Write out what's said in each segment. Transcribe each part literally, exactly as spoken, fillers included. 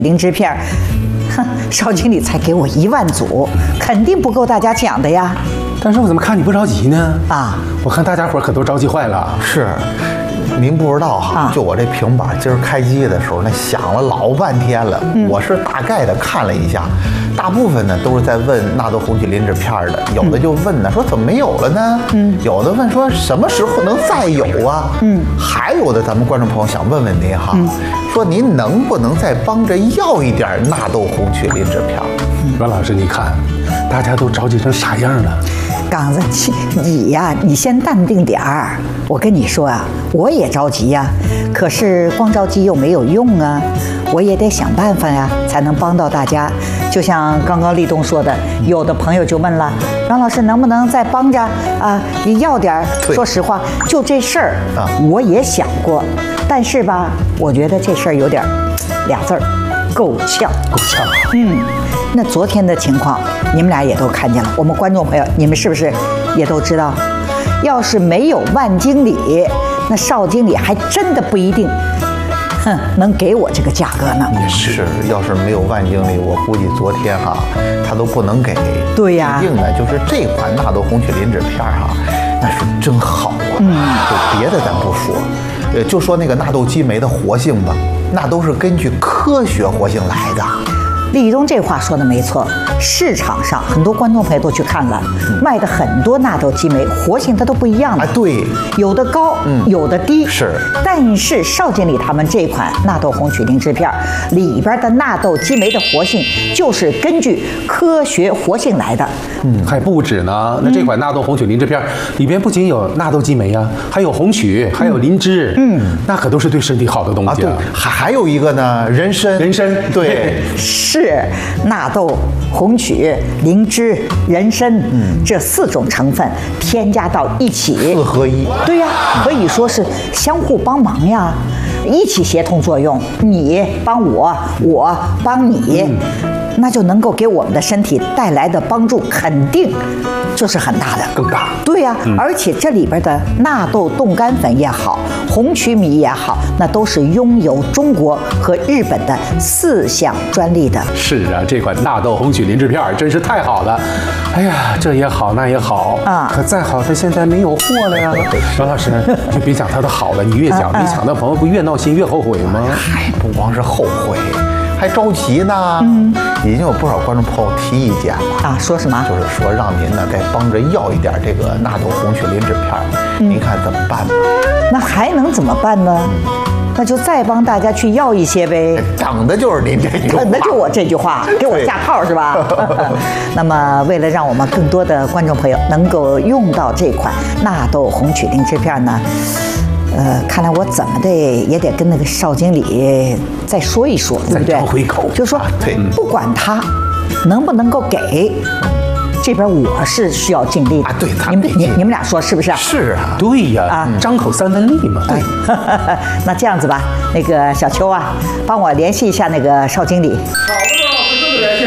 灵芝片，哼，邵经理才给我一万组，肯定不够大家抢的呀。 但是我怎么看你不着急呢？ 啊， 我看大家伙可都着急坏了。 是，您不知道哈，啊、就我这平板今儿开机的时候，那响了老半天了。嗯、我是大概的看了一下，大部分呢都是在问纳豆红曲磷脂片的，有的就问呢说怎么没有了呢？嗯，有的问说什么时候能再有啊？嗯，还有的咱们观众朋友想问问您哈，嗯、说您能不能再帮着要一点纳豆红曲磷脂片？ 阮老师，你看，大家都着急成啥样了？ 刚子，你呀，你先淡定点儿。我跟你说啊，我也着急呀，可是光着急又没有用啊，我也得想办法呀，才能帮到大家。就像刚刚立冬说的，有的朋友就问了，阮老师能不能再帮着啊？你要点儿。说实话，就这事儿啊，我也想过，但是吧，我觉得这事儿有点俩字儿，够呛。 够呛。 嗯。那昨天的情况，你们俩也都看见了。我们观众朋友，你们是不是也都知道？要是没有万经理，那邵经理还真的不一定，哼，能给我这个价格呢。 也是，要是没有万经理，我估计昨天哈，他都不能给。 对呀。 毕竟呢，就是这款纳豆红曲磷脂片哈，那是真好啊。嗯。就别的咱不说，呃，就说那个纳豆激酶的活性吧，那都是根据科学活性来的。 立冬这话说的没错，市场上很多观众朋友都去看了，嗯、卖的很多纳豆激酶活性它都不一样的， 啊，对， 有的高，嗯、有的低， 是。 但是邵经理他们这款纳豆红曲磷脂片里边的纳豆激酶的活性就是根据科学活性来的， 嗯，还不止呢。那这款纳豆红曲磷脂片里边不仅有纳豆激酶啊，还有红曲，还有磷脂，嗯，那可都是对身体好的东西啊。 啊对，还有一个呢，人参， 人参， 对， 是。是纳豆、红曲、灵芝、人参，嗯，这四种成分添加到一起， 四合一。 对呀，可以说是相互帮忙呀，一起协同作用，你帮我，我帮你，嗯、那就能够给我们的身体带来的帮助肯定就是很大的， 更大。 对呀，嗯、而且这里边的纳豆冻干粉也好，红曲米也好，那都是拥有中国和日本的四项专利的。 是啊，这款纳豆红曲磷脂片真是太好了。哎呀，这也好，那也好啊，可再好，它现在没有货了呀。阮老师，就别讲它的好了，你越讲，没抢到朋友不越闹心越后悔吗？ 嗨，不光是后悔，还着急呢。嗯，已经有不少观众朋友提意见了啊，说什么？ 就是说让您呢再帮着要一点这个纳豆红曲磷脂片，嗯、您看怎么办呢？ 那还能怎么办呢？嗯、那就再帮大家去要一些呗。 等的就是您这句话， 等的就我这句话，给我下套是吧？那么为了让我们更多的观众朋友能够用到这款纳豆红曲磷脂片呢，呃，看来我怎么的也得跟那个邵经理再说一说，对不对？ 再张回口， 就说，对，不管他能不能够给。这边我是需要尽力的啊，对， 你们你你们俩说是不是啊？ 是啊， 对呀，啊，张口三分利嘛。对， 那这样子吧，那个小邱啊，帮我联系一下那个邵经理。好的，老师这个联系。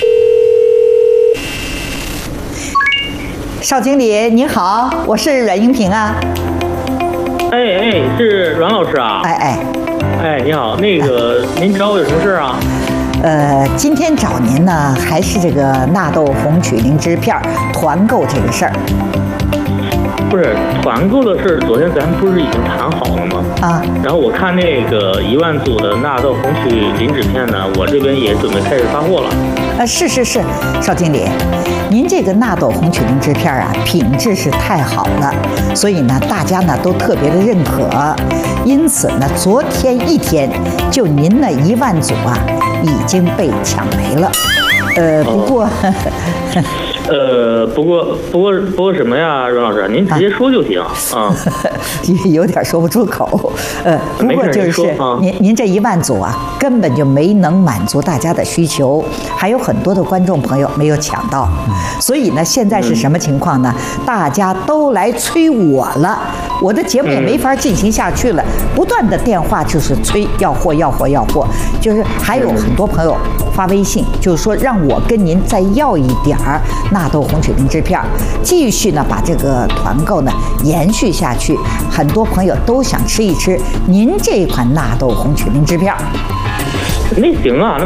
邵经理您好，我是阮英平啊。 哎哎，是阮老师啊。 哎哎， 哎，你好，那个您找我有什么事啊？ 呃，今天找您呢，还是这个纳豆红曲磷脂片团购这个事儿。 不是团购的事儿，昨天咱不是已经谈好了吗？啊。然后我看那个一万组的纳豆红曲磷脂片呢，我这边也准备开始发货了。 呃，是是是，邵经理，您这个纳豆红曲磷脂片啊，品质是太好了，所以呢，大家呢都特别的认可。因此呢，昨天一天就您那一万组啊，已经被抢没了。呃，不过。哦呃，不过不过不过什么呀，阮老师，您直接说就行啊。 有点说不出口。呃，不过就是啊、 您您这一万组啊，根本就没能满足大家的需求，还有很多的观众朋友没有抢到。嗯、所以呢，现在是什么情况呢？嗯、大家都来催我了，我的节目也没法进行下去了，嗯、不断的电话就是催要货要货要货，就是还有很多朋友发微信，就是说让我跟您再要一点儿纳豆红曲磷脂片，继续呢把这个团购呢延续下去。很多朋友都想吃一吃您这款纳豆红曲磷脂片。 那行啊，那